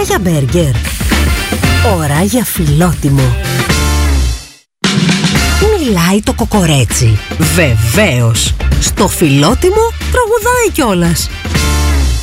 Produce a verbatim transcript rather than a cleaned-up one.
για μπέργκερ. Ώρα για φιλότιμο. Μιλάει το κοκορέτσι. Βεβαίως. Στο φιλότιμο τραγουδάει κιόλας.